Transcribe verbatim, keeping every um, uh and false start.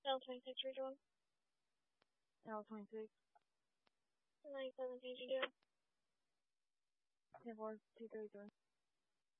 L twenty-six, region. L twenty-six. nine seven, K G D. ten four, two thirty-three.